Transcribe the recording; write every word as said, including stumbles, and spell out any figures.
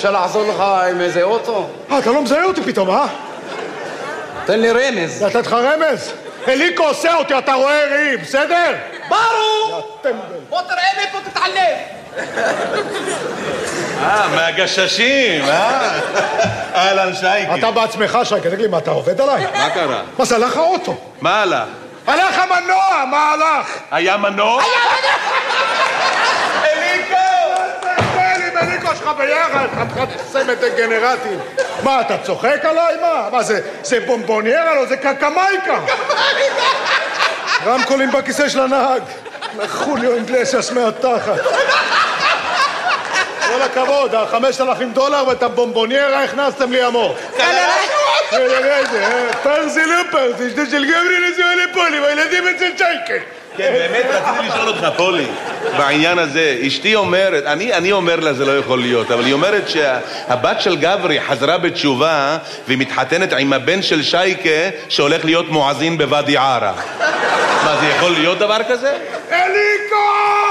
אפשר לעזור לך עם איזה אוטו? אה, אתה לא מזהה אותי פתאום, אה? תן לי רמז. נתת לך רמז? אליקו עושה אותי, אתה רואה ראי, בסדר? ברור! בוא תראה לי פה תתעלם. אה, מהגששים, אה? אהלן שייקי. אתה בעצמך, שייקי, תגיד לי, מה, אתה עובד עליי? מה קרה? מה זה, הלך האוטו? מה הלך? הלך המנוע, מה הלך? היה מנוע? אליקו! תסתכל עם אליקו שלך ביחד, חתיכת סמת דגנרטים. מה, אתה צוחק עליי? מה? מה זה, זה בומבוניירה? לא, זה קקמייקה. רמקולים בכיסא של הנהג. חוליו אינגלסיאס מהתחת. כל הכבוד, החמשת אלפים דולר ואת הבומבוניירה הכנסתם לי המור. רגע, רגע, פרזי לא פרזי, שדה של גברי נשואה לפולי, והילדים אצל שייקה. כן, באמת רציתי לשאול אותך, פולי, בעניין הזה. אשתי אומרת, אני, אני אומר לה זה לא יכול להיות, אבל היא אומרת שהבת של גברי חזרה בתשובה והיא מתחתנת עם הבן של שייקה שהולך להיות מואזין בוואדי ערה. מה, זה יכול להיות דבר כזה? אליקו!